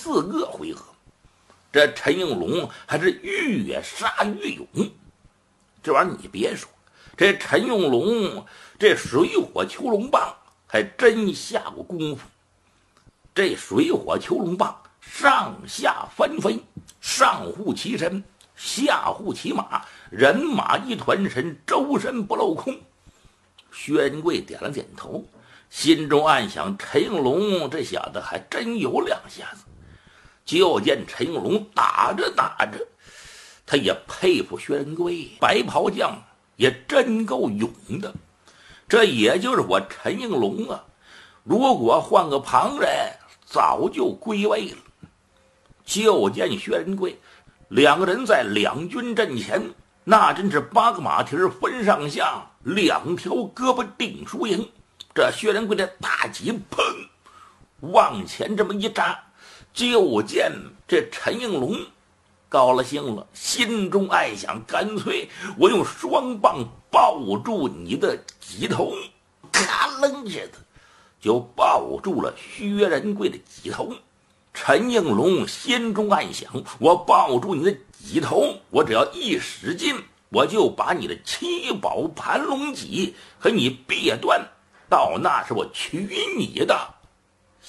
4个回合，这陈应龙还是越杀越勇。这玩意儿你别说，这陈应龙这水火囚龙棒还真下过功夫。这水火囚龙棒上下翻飞，上护其身，下护其马，人马一团神，周身不镂空。薛仁贵点了点头，心中暗想：陈应龙这小子还真有两下子。就见陈应龙打着打着，他也佩服薛仁贵，白袍将也真够勇的。这也就是我陈应龙啊，如果换个旁人，早就归位了。就见薛仁贵两个人在两军阵前，那真是8个马蹄分上下，2条胳膊定输赢。这薛仁贵的大戟砰往前这么一扎，就见这陈应龙高了兴了，心中暗想：干脆我用双棒抱住你的戟头，咔楞似的就抱住了薛仁贵的戟头。陈应龙心中暗想：我抱住你的戟头，我只要一使劲，我就把你的7宝盘龙戟和你别断，到那时我取你的